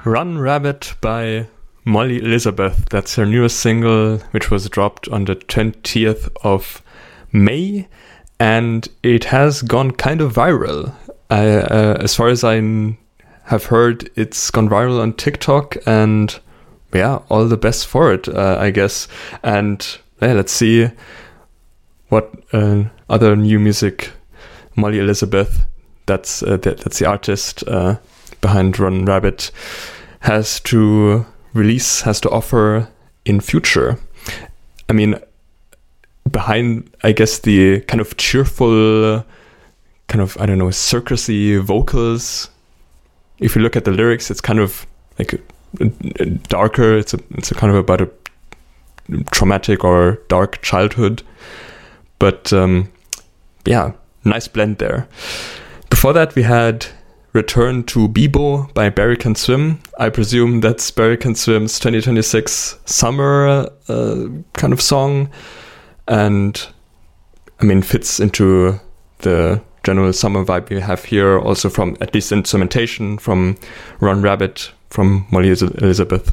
Run Rabbit by Molly Elizabeth. That's her newest single, which was dropped on the 20th of May, and it has gone kind of viral. As far as I have heard, it's gone viral on TikTok, and yeah, all the best for it, I guess. And yeah, let's see what other new music Molly Elizabeth, that's the artist behind Run Rabbit, has to release, has to offer in future. I mean, behind, I guess, the kind of cheerful, kind of, I don't know, circusy vocals, if you look at the lyrics, it's kind of like darker. It's a kind of about a traumatic or dark childhood. But yeah, nice blend there. Before that, we had Return to Bebo by Barry Can Swim. I presume that's Barry Can Swim's 2026 summer kind of song. And I mean, fits into the general summer vibe we have here, also from at least instrumentation from Run Rabbit, from Molly Elizabeth,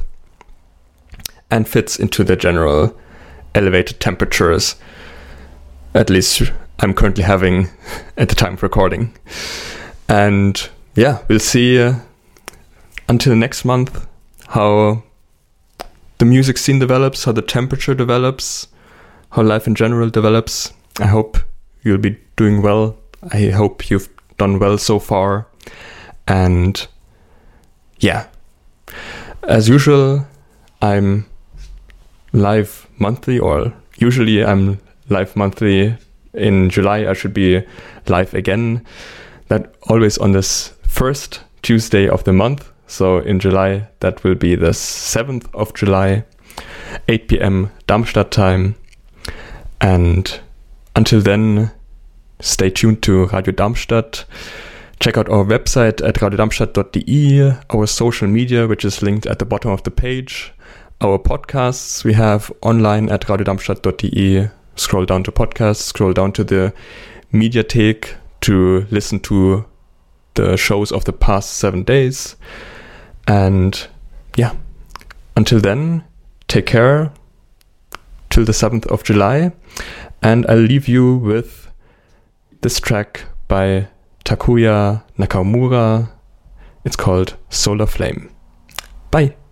and fits into the general elevated temperatures, at least I'm currently having at the time of recording. And yeah, we'll see until next month how the music scene develops, how the temperature develops, how life in general develops. I hope you'll be doing well. I hope you've done well so far. And yeah, as usual, I'm live monthly, or usually I'm live monthly. In July, I should be live again. That always on this first Tuesday of the month. So in July, that will be the 7th of July, 8 p.m. Darmstadt time. And until then, stay tuned to Radio Darmstadt. Check out our website at radiodarmstadt.de, our social media, which is linked at the bottom of the page, our podcasts we have online at radiodarmstadt.de. Scroll down to podcasts, scroll down to the Mediathek to listen to the shows of the past 7 days. And yeah, until then, take care till the 7th of July. And I'll leave you with this track by Takuya Nakamura. It's called Solar Flame. Bye.